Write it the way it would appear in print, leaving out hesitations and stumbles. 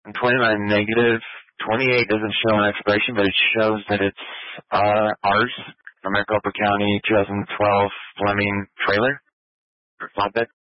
29 negative. 28 doesn't show an expiration, but it shows that it's ours, Maricopa County 2012 Fleming trailer, or flatbed.